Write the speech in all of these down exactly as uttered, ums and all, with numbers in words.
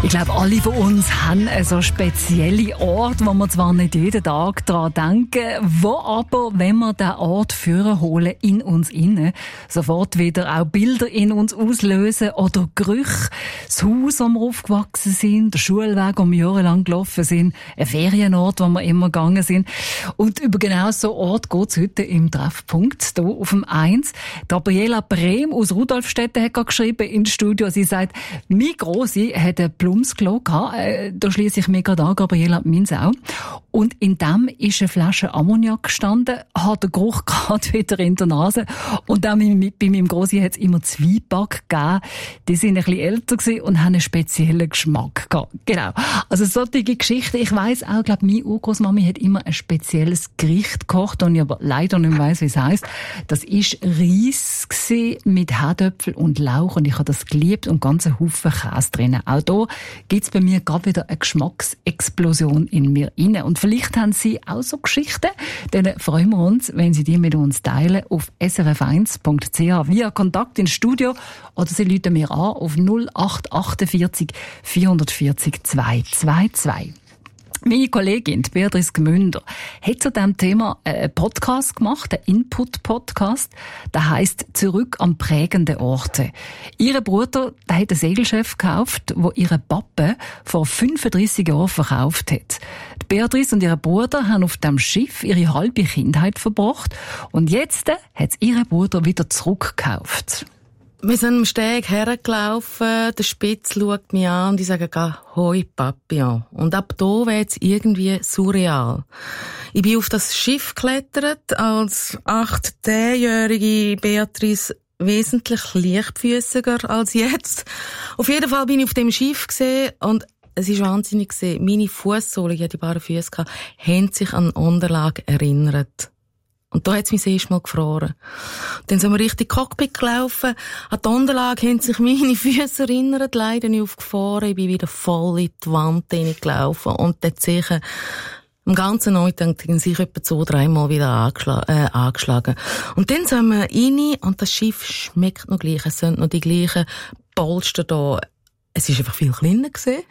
Ich glaube, alle von uns haben so spezielle Orte, wo wir zwar nicht jeden Tag daran denken, wo aber, wenn wir den Ort vorholen, in uns innen, sofort wieder auch Bilder in uns auslösen oder Gerüche, das Haus, wo wir aufgewachsen sind, der Schulweg, wo wir jahrelang gelaufen sind, ein Ferienort, wo wir immer gegangen sind. Und über genau so Ort geht es heute im Treffpunkt, hier auf dem eins. Gabriela Brehm aus Rudolfstetten hat gerade geschrieben ins Studio, sie sagt, mein Grossi hat eine Plumsklo gehabt. Äh, da schliesse ich mir gerade an, Gabriela, meins auch. Und in dem ist eine Flasche Ammoniak gestanden, hat den Geruch gerade wieder in der Nase. Und auch bei meinem Grossi hat es immer Zwieback gegeben. Die sind ein bisschen älter gewesen und haben einen speziellen Geschmack gehabt. Genau. Also solche Geschichten. Ich weiss auch, glaube meine Urgroßmami hat immer ein spezielles Gericht gekocht, und ich aber leider nicht weiss, wie es heisst. Das war Reis mit Herdöpfel und Lauch, und ich habe das geliebt und ganz einen Haufen Käse drin. Auch da gibt es bei mir gerade wieder eine Geschmacksexplosion in mir inne. Und vielleicht haben Sie auch so Geschichten, dann freuen wir uns, wenn Sie die mit uns teilen auf s r f eins punkt c h via Kontakt ins Studio, oder Sie rufen mir an auf null acht achtundvierzig vierundvierzig zweihundertzweiundzwanzig. Meine Kollegin, Beatrice Gmünder, hat zu diesem Thema einen Podcast gemacht, einen Input-Podcast. Der heisst «Zurück an prägende Orte». Ihr Bruder, der hat ein Segelschiff gekauft, wo ihre Pappe vor fünfunddreissig Jahren verkauft hat. Die Beatrice und ihr Bruder haben auf dem Schiff ihre halbe Kindheit verbracht, und jetzt hat ihr Bruder wieder zurückgekauft. Wir sind am Steg hergelaufen, der Spitz schaut mich an und ich sage, «Hoi, Papi». Und ab da wird es irgendwie surreal. Ich bin auf das Schiff geklettert, als acht-, zehnjährige Beatrice wesentlich leichtfüßiger als jetzt. Auf jeden Fall bin ich auf dem Schiff gesehen, und es ist wahnsinnig gesehen. Meine Fußsohlen, ich hatte die paar Füße gehabt, haben sich an Unterlage erinnert. Und da hat es mich das erste Mal gefroren. Dann sind wir Richtung Cockpit gelaufen. An die Unterlage haben sich meine Füße erinnert, leider nicht aufgefahren. Ich bin wieder voll in die Wand hineingelaufen. Und dort sicher am ganzen Neutank haben sich etwa zwei, dreimal wieder angeschlagen, äh, angeschlagen. Und dann sind wir rein, und das Schiff schmeckt noch gleich. Es sind noch die gleichen Polster da. Es ist einfach viel kleiner gewesen.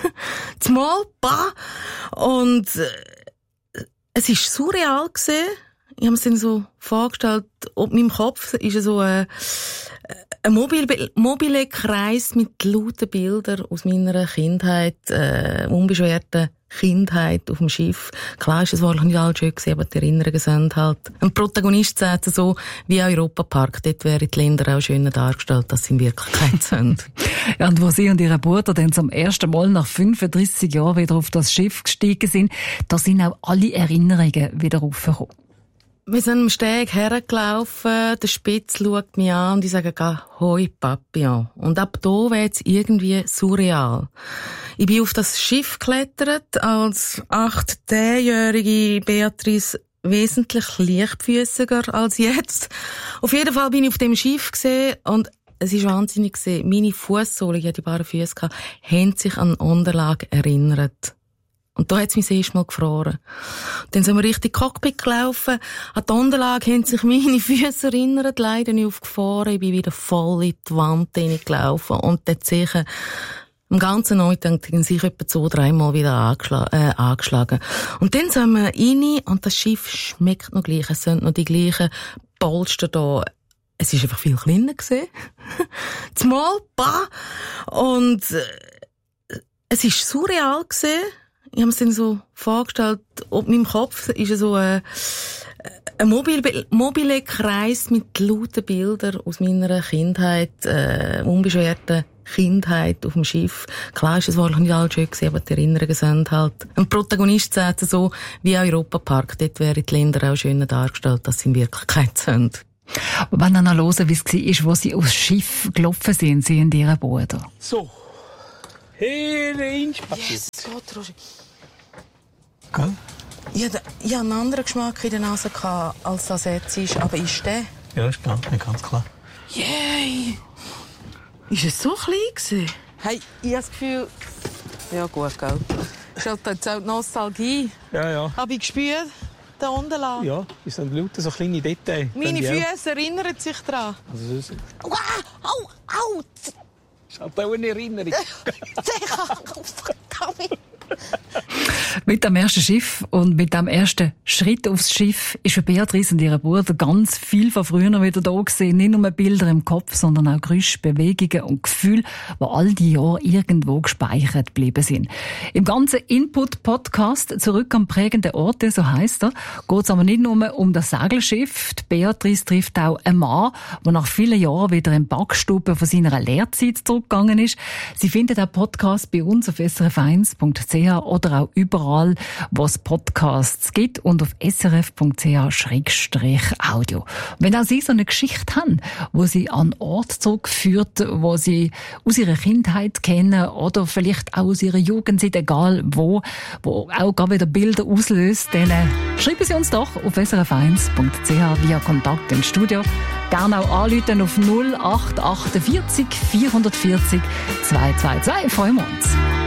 Zumal, bah. Und äh, es ist surreal gewesen. Ich habe es dann so vorgestellt, ob meinem Kopf ist so ein, ein mobile, mobile Kreis mit lauten Bildern aus meiner Kindheit, äh, unbeschwerten Kindheit auf dem Schiff. Klar ist es wahrlich nicht alles schön gewesen, aber die Erinnerungen sind halt. Ein Protagonist sagt so, wie Europapark, dort wären die Länder auch schöner dargestellt, als sie in Wirklichkeit sind. Ja, und wo Sie und Ihr Bruder dann zum ersten Mal nach fünfunddreissig Jahren wieder auf das Schiff gestiegen sind, da sind auch alle Erinnerungen wieder aufgekommen. Wir sind am Steg hergelaufen, der Spitz schaut mich an und ich sage, «Hoi, Papi». Und ab da wird es irgendwie surreal. Ich bin auf das Schiff geklettert, als acht-, zehnjährige Beatrice wesentlich leichtfüßiger als jetzt. Auf jeden Fall bin ich auf dem Schiff gesehen, und es ist wahnsinnig gesehen. Meine Fußsohlen, ich hatte die paar Füße gehabt, haben sich an Unterlage erinnert. Und da hat es mich das erste Mal gefroren. Dann sind wir Richtung Cockpit gelaufen. An die Unterlage haben sich meine Füße erinnert, leider nicht aufgefahren. Ich bin wieder voll in die Wand hineingelaufen. Und dort sicher am ganzen Neutank haben sich etwa zwei, dreimal wieder angeschlagen, äh, angeschlagen. Und dann sind wir rein, und das Schiff schmeckt noch gleich. Es sind noch die gleichen Polster da. Es ist einfach viel kleiner gewesen. Zumal, bah. Und äh, es ist surreal gewesen. Ich habe es dann so vorgestellt, ob meinem Kopf ist so ein, ein mobile, mobile Kreis mit lauten Bildern aus meiner Kindheit, äh, unbeschwerten Kindheit auf dem Schiff. Klar ist es wahrlich nicht alles schön gewesen, aber die Erinnerungen sind halt. Ein Protagonist sagt so, wie Europapark, dort wären die Länder auch schöner dargestellt, als sie in Wirklichkeit sind. Wenn ihr noch hören, wie es war, wo Sie aufs Schiff gelaufen sind, Sie und Ihr Bruder. So. Herein. Yes, Gott, Roger. Gell? Ich hatte, ich hatte einen anderen Geschmack in der Nase gehabt, als das jetzt ist. Aber ist der? Ja, ist klar, nicht ganz klar. Yay! Ist es so klein gewesen? Hey, ich habe das Gefühl... Ja gut, gell. Ist halt jetzt auch die Nostalgie. Ja, ja. Habe ich gespürt, der Unterlage. Ja, es sind lauter so kleine Details. Meine Füße erinnern sich daran. Also, Au, au, au! Hat auch eine Erinnerung. Mit dem ersten Schiff und mit dem ersten Schritt aufs Schiff ist für Beatrice und ihren Bruder ganz viel von früher wieder da gewesen. Nicht nur Bilder im Kopf, sondern auch Geräusche, Bewegungen und Gefühle, die all die Jahre irgendwo gespeichert geblieben sind. Im ganzen Input-Podcast «Zurück am prägenden Orte», so heisst er, geht es aber nicht nur um das Segelschiff. Die Beatrice trifft auch einen Mann, der nach vielen Jahren wieder in die Backstube von seiner Lehrzeit zurückgegangen ist. Sie findet den Podcast bei uns auf s r f eins punkt c h oder auch überall, wo es Podcasts gibt und auf s r f punkt c h Schrägstrich Audio. Wenn auch Sie so eine Geschichte haben, wo Sie an Ort zurückführt, wo Sie aus Ihrer Kindheit kennen oder vielleicht auch aus Ihrer Jugendzeit, egal wo, wo auch gerade wieder Bilder auslöst, dann äh, schreiben Sie uns doch auf s r f eins punkt c h via Kontakt ins Studio. Gerne auch anrufen auf null acht acht vier vier vierhundertvierzig zwei zwei zwei. Freuen wir uns.